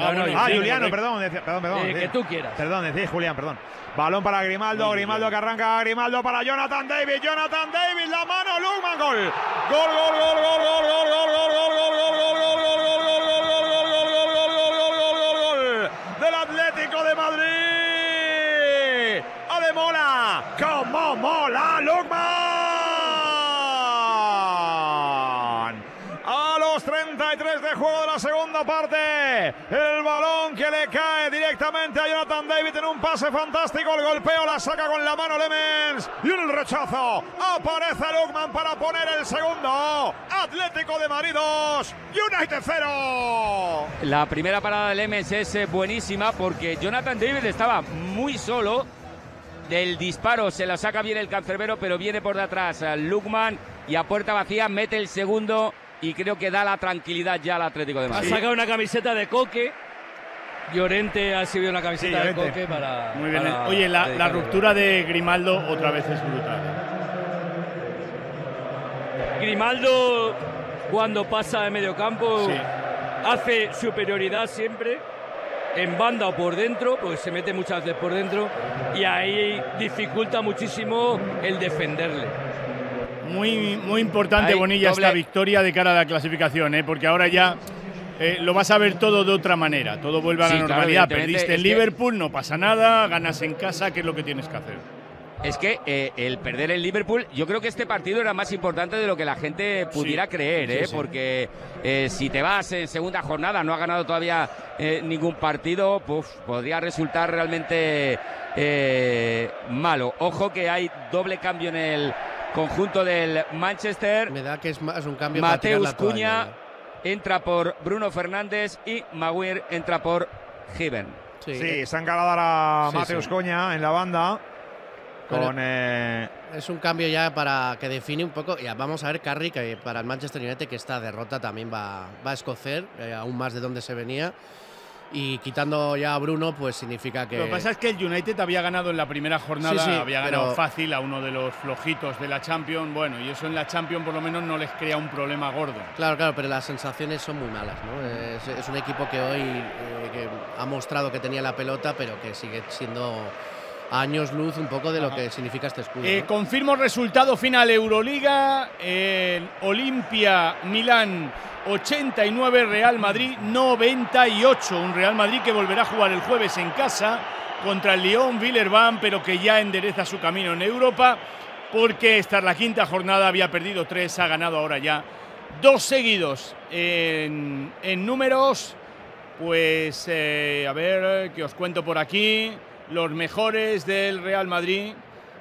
Juliano, perdón. Que tú quieras. Perdón, decía Julián, perdón. Balón para Grimaldo, Grimaldo que arranca, Grimaldo para Jonathan David, la mano, Lukman, gol. Del Atlético de Madrid. Ademola, como mola Lukman. A los 33 de juego de la segunda parte, el balón que le cae directamente a Jonathan David en un pase fantástico, el golpeo la saca con la mano Lemens y en el rechazo aparece Lukman para poner el segundo. Atlético de Madrid 2, United 0. La primera parada de Lemens es buenísima porque Jonathan David estaba muy solo. Del disparo se la saca bien el cancerbero, pero viene por detrás Lukman y a puerta vacía mete el segundo y creo que da la tranquilidad ya al Atlético de Madrid. Ha sacado una camiseta de Coque. Llorente ha sido una camiseta de Coque para... Muy bien. Oye, la ruptura de Grimaldo otra vez es brutal. Grimaldo, cuando pasa de medio campo, hace superioridad siempre, en banda o por dentro, porque se mete muchas veces por dentro, y ahí dificulta muchísimo el defenderle. Muy importante, Bonilla, esta victoria de cara a la clasificación, porque ahora ya lo vas a ver todo de otra manera. Todo vuelve a la normalidad. Perdiste en Liverpool, no pasa nada, ganas en casa, ¿qué es lo que tienes que hacer? Es que el perder en Liverpool, yo creo que este partido era más importante de lo que la gente pudiera creer, porque si te vas en segunda jornada, no ha ganado todavía ningún partido, podría resultar realmente malo. Ojo que hay doble cambio en el conjunto del Manchester. Me da que es más un cambio. Mateus Cunha entra por Bruno Fernández y Maguire entra por Given. Sí, se ha encarado ahora Mateus Cunha en la banda. Es un cambio ya para que define un poco. Ya vamos a ver Carri, que para el Manchester United, que esta derrota también va a escocer aún más de donde se venía. Y quitando ya a Bruno, pues significa que... Lo que pasa es que el United había ganado en la primera jornada, había ganado fácil a uno de los flojitos de la Champions. Bueno, y eso en la Champions por lo menos no les crea un problema gordo. Claro, pero las sensaciones son muy malas, ¿no? Es un equipo que hoy que ha mostrado que tenía la pelota, pero que sigue siendo años luz un poco de lo que significa este escudo, ¿no? Confirmo resultado final Euroliga, Olimpia Milán 89, Real Madrid 98. Un Real Madrid que volverá a jugar el jueves en casa contra el Lyon Villeurbanne, pero que ya endereza su camino en Europa, porque esta es la quinta jornada, había perdido 3, ha ganado ahora ya 2 seguidos. En números, pues a ver, que os cuento por aquí. Los mejores del Real Madrid,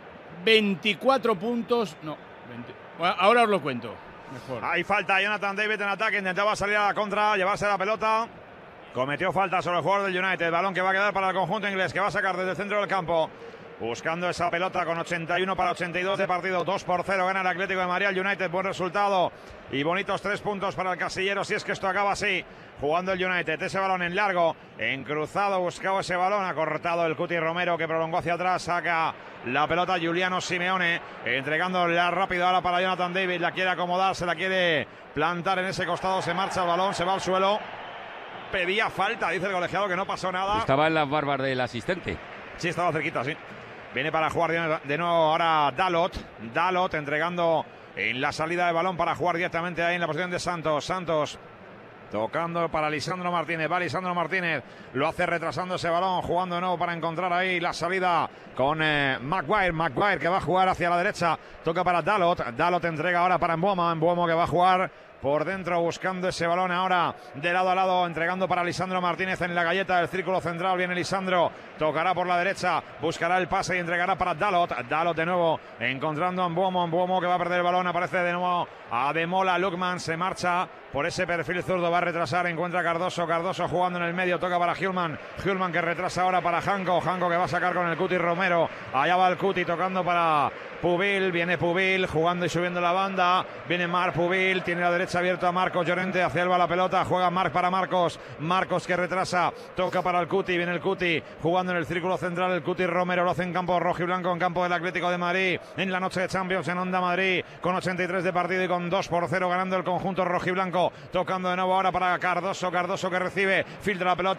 24 puntos, no, 20, bueno, ahora os lo cuento mejor. Hay falta, Jonathan David en ataque, intentaba salir a la contra, llevarse la pelota, cometió falta sobre el jugador del United, balón que va a quedar para el conjunto inglés, que va a sacar desde el centro del campo, buscando esa pelota con 81 para 82 de partido, 2-0 gana el Atlético de Madrid al United, buen resultado y bonitos 3 puntos para el casillero, si es que esto acaba así. Jugando el United, ese balón en largo, en cruzado, buscaba ese balón, ha cortado el Cuti Romero que prolongó hacia atrás, saca la pelota Giuliano Simeone, entregándola rápido ahora para Jonathan David, la quiere acomodar, se la quiere plantar en ese costado, se marcha el balón, se va al suelo, pedía falta, dice el colegiado que no pasó nada. Estaba en las barbas del asistente. Sí, estaba cerquita, sí. Viene para jugar de nuevo ahora Dalot entregando en la salida de balón para jugar directamente ahí en la posición de Santos. Tocando para Lisandro Martínez, va Lisandro Martínez, lo hace retrasando ese balón, jugando de nuevo para encontrar ahí la salida con Maguire que va a jugar hacia la derecha, toca para Dalot entrega ahora para Mbomo que va a jugar por dentro buscando ese balón ahora de lado a lado, entregando para Lisandro Martínez en la galleta del círculo central, viene Lisandro, tocará por la derecha, buscará el pase y entregará para Dalot de nuevo, encontrando a Mbomo que va a perder el balón, aparece de nuevo Ademola, Lukman se marcha por ese perfil zurdo, va a retrasar, encuentra a Cardoso jugando en el medio, toca para Hjulman que retrasa ahora para Janko que va a sacar con el Cuti Romero, allá va el Cuti tocando para Pubil, viene Pubil jugando y subiendo la banda, viene Marc Pubil, tiene la derecha abierta a Marcos Llorente, hacia él va la pelota, juega Marc para Marcos que retrasa, toca para el Cuti, viene el Cuti jugando en el círculo central, el Cuti Romero lo hace en campo rojo y blanco, en campo del Atlético de Madrid, en la noche de Champions en Onda Madrid, con 83 de partido y con 2-0 ganando el conjunto rojiblanco, tocando de nuevo ahora para Cardoso que recibe, filtra la pelota